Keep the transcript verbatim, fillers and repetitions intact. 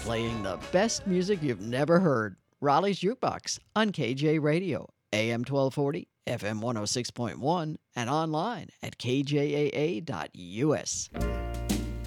playing the best music you've never heard. Raleigh's Jukebox on K J Radio, A M twelve forty, F M one oh six point one, and online at K J A A dot U S.